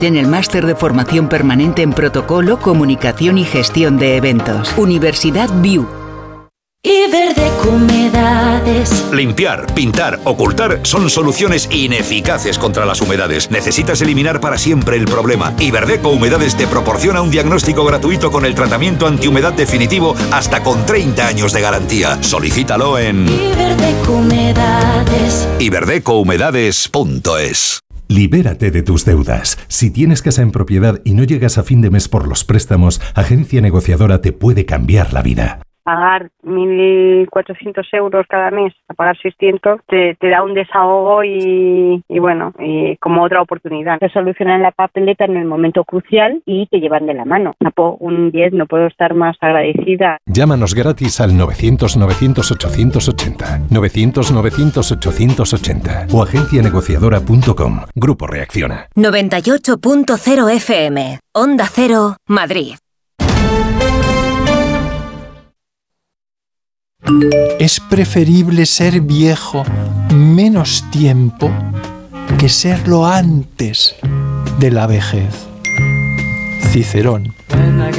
En el máster de formación permanente en protocolo, comunicación y gestión de eventos. Universidad VIU. Iberdeco Humedades. Limpiar, pintar, ocultar son soluciones ineficaces contra las humedades. Necesitas eliminar para siempre el problema. Iberdeco Humedades te proporciona un diagnóstico gratuito con el tratamiento antihumedad definitivo hasta con 30 años de garantía. Solicítalo en Iberdeco Humedades. iberdecohumedades.es. Libérate de tus deudas. Si tienes casa en propiedad y no llegas a fin de mes por los préstamos, Agencia Negociadora te puede cambiar la vida. Pagar 1.400 euros cada mes, a pagar 600, te da un desahogo y como otra oportunidad. Te solucionan la papeleta en el momento crucial y te llevan de la mano. Un 10, no puedo estar más agradecida. Llámanos gratis al 900-900-880, 900-900-880 o agencianegociadora.com. Grupo Reacciona. 98.0 FM, Onda Cero, Madrid. Es preferible ser viejo menos tiempo que serlo antes de la vejez. Cicerón.